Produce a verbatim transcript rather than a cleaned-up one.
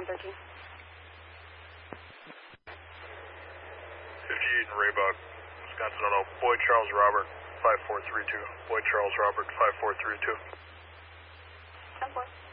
one thirteen. fifty-eight in Raybog, Wisconsin, no, no. Boyd Charles Robert, five four three two. Boyd Charles Robert, five four three two. ten four.